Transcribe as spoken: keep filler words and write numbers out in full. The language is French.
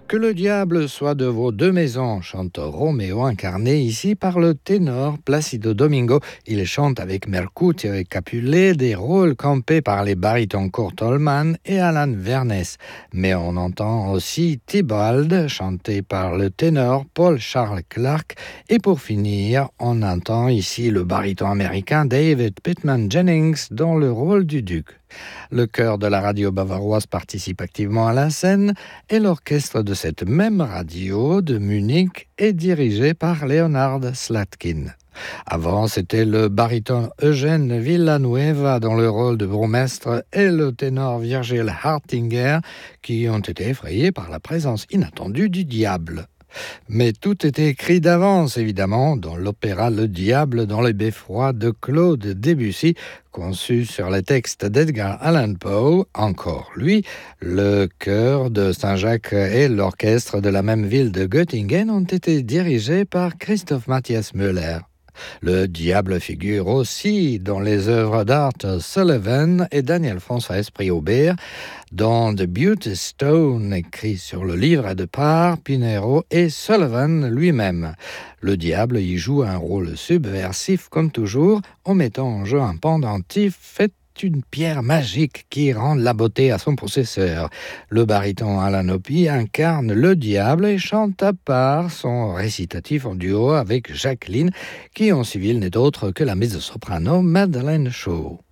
Que le diable soit de vos deux maisons, chante Roméo, incarné ici par le ténor Placido Domingo. Il chante avec Mercutio et Capulet des rôles campés par les barytons Kurt Allman et Alan Vernès. Mais on entend aussi Tybalt, chanté par le ténor Paul Charles Clark. Et pour finir, on entend ici le baryton américain David Pittman Jennings dans le rôle du duc. Le chœur de la radio bavaroise participe activement à la scène et l'orchestre de cette même radio de Munich est dirigé par Leonard Slatkin. Avant, c'était le baryton Eugène Villanueva dans le rôle de bourgmestre et le ténor Virgil Hartinger qui ont été effrayés par la présence inattendue du diable. Mais tout était écrit d'avance, évidemment, dans l'opéra Le Diable dans les beffrois de Claude Debussy, conçu sur les textes d'Edgar Allan Poe. Encore lui, le chœur de Saint-Jacques et l'orchestre de la même ville de Göttingen ont été dirigés par Christoph Matthias Müller. Le diable figure aussi dans les œuvres d'Art Sullivan et Daniel François Esprit-Aubert, dans The Beauty Stone, écrit sur le livre de Par Pinero et Sullivan lui-même. Le diable y joue un rôle subversif comme toujours, en mettant en jeu un pendentif fait une pierre magique qui rend la beauté à son possesseur. Le baryton Alan Opie incarne le diable et chante à part son récitatif en duo avec Jacqueline, qui en civil n'est autre que la mezzo-soprano Madeleine Shaw.